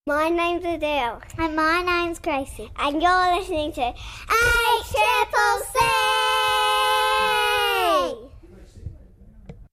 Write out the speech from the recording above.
My name's Adele. And my name's Gracie. And you're listening to ACCC!